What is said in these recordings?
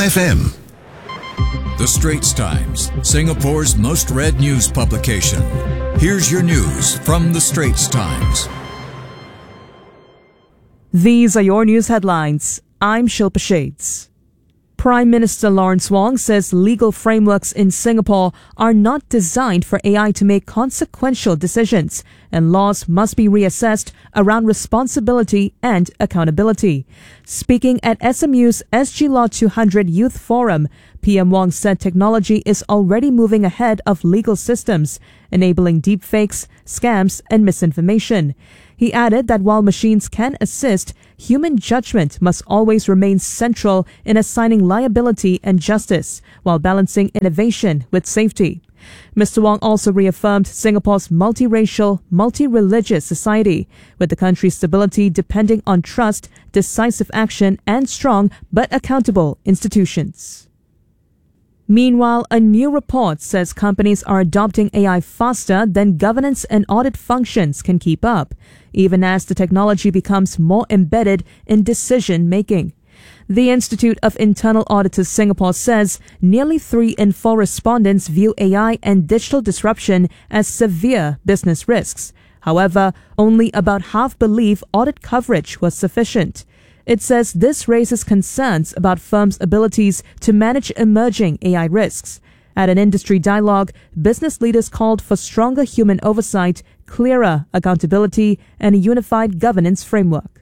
1FM. The Straits Times, Singapore's most read news publication. Here's your news from The Straits Times. These are your news headlines. I'm Shilpa Shades. Prime Minister Lawrence Wong says legal frameworks in Singapore are not designed for AI to make consequential decisions, and laws must be reassessed around responsibility and accountability. Speaking at SMU's SG Law 200 Youth Forum, PM Wong said technology is already moving ahead of legal systems, enabling deepfakes, scams, and misinformation. He added that while machines can assist, human judgment must always remain central in assigning liability and justice, while balancing innovation with safety. Mr. Wong also reaffirmed Singapore's multiracial, multi-religious society, with the country's stability depending on trust, decisive action, and strong but accountable institutions. Meanwhile, a new report says companies are adopting AI faster than governance and audit functions can keep up, even as the technology becomes more embedded in decision-making. The Institute of Internal Auditors Singapore says nearly 3 in 4 respondents view AI and digital disruption as severe business risks. However, only about half believe audit coverage was sufficient. It says this raises concerns about firms' abilities to manage emerging AI risks. At an industry dialogue, business leaders called for stronger human oversight, clearer accountability, and a unified governance framework.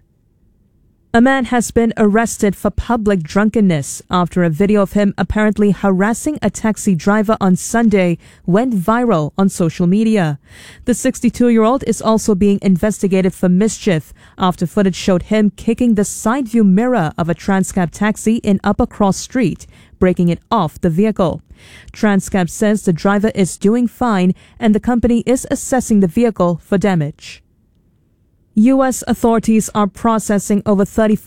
A man has been arrested for public drunkenness after a video of him apparently harassing a taxi driver on Sunday went viral on social media. The 62-year-old is also being investigated for mischief after footage showed him kicking the side view mirror of a Transcab taxi in Upper Cross Street, breaking it off the vehicle. Transcab says the driver is doing fine and the company is assessing the vehicle for damage. U.S. authorities are processing over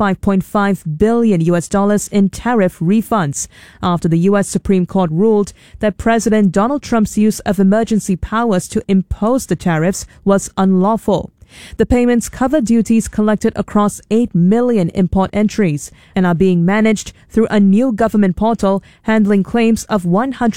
$35.5 billion in tariff refunds after the U.S. Supreme Court ruled that President Donald Trump's use of emergency powers to impose the tariffs was unlawful. The payments cover duties collected across 8 million import entries and are being managed through a new government portal handling claims of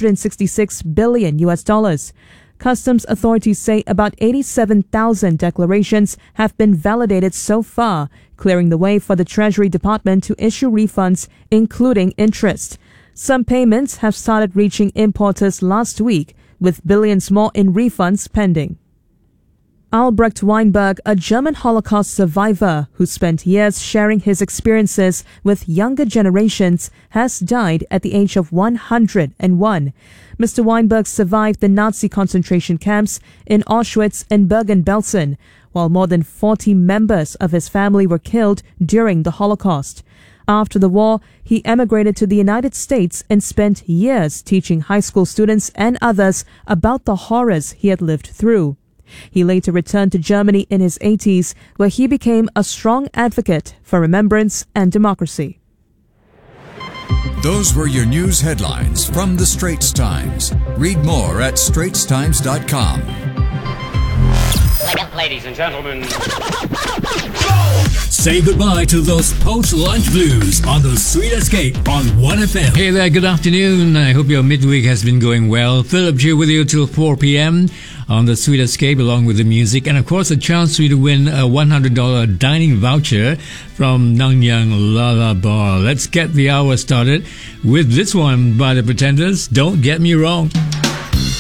$166 billion. Customs authorities say about 87,000 declarations have been validated so far, clearing the way for the Treasury Department to issue refunds, including interest. Some payments have started reaching importers last week, with billions more in refunds pending. Albrecht Weinberg, a German Holocaust survivor who spent years sharing his experiences with younger generations, has died at the age of 101. Mr. Weinberg survived the Nazi concentration camps in Auschwitz and Bergen-Belsen, while more than 40 members of his family were killed during the Holocaust. After the war, he emigrated to the United States and spent years teaching high school students and others about the horrors he had lived through. He later returned to Germany in his 80s, where he became a strong advocate for remembrance and democracy. Those were your news headlines from The Straits Times. Read more at straitstimes.com. Ladies and gentlemen, say goodbye to those post-lunch blues on the Sweet Escape on 1FM. Hey there, good afternoon. I hope your midweek has been going well. Philip here with you till 4 p.m. on the Sweet Escape along with the music. And of course, a chance for you to win a $100 dining voucher from Nanyang Lala Bar. Let's get the hour started with this one by the Pretenders, Don't Get Me Wrong.